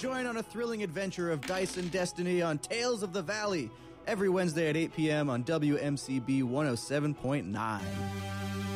Join on a thrilling adventure of dice and destiny on Tales of the Valley every Wednesday at 8 p.m. on WMCB 107.9.